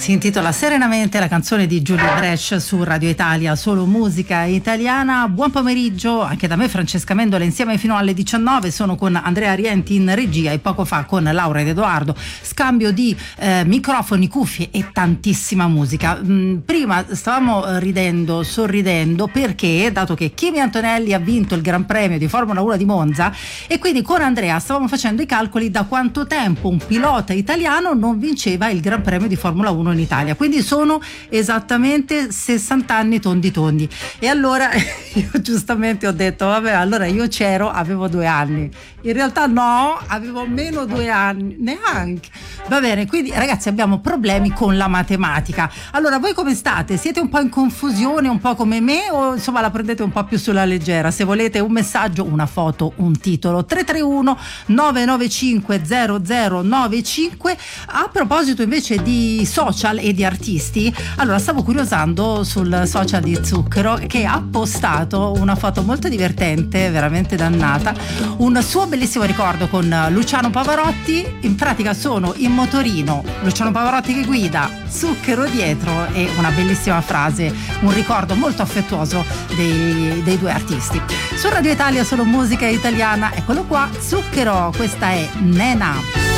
Si intitola Serenamente, la canzone di Giulio Brescia su Radio Italia, solo musica italiana. Buon pomeriggio anche da me, Francesca Mendola, insieme fino alle 19. Sono con Andrea Rienti in regia e poco fa con Laura ed Edoardo. Scambio di microfoni, cuffie e tantissima musica. Prima stavamo ridendo, sorridendo, perché dato che Kimi Antonelli ha vinto il Gran Premio di Formula 1 di Monza, e quindi con Andrea stavamo facendo i calcoli da quanto tempo un pilota italiano non vinceva il Gran Premio di Formula 1 in Italia, quindi sono esattamente 60 anni tondi tondi. E allora io giustamente ho detto vabbè, allora io c'ero, avevo 2 anni, in realtà no, avevo meno 2 anni, neanche. Va bene, quindi ragazzi abbiamo problemi con la matematica. Allora voi come state? Siete un po' in confusione, un po' come me, o insomma la prendete un po' più sulla leggera? Se volete un messaggio, una foto, un titolo, 331 995 0095. A proposito invece di social e di artisti, allora stavo curiosando sul social di Zucchero, che ha postato una foto molto divertente, veramente dannata, un suo bellissimo ricordo con Luciano Pavarotti. In pratica sono in motorino, Luciano Pavarotti che guida, Zucchero dietro, e una bellissima frase, un ricordo molto affettuoso dei due artisti. Su Radio Italia solo musica italiana, eccolo qua Zucchero, questa è Nena.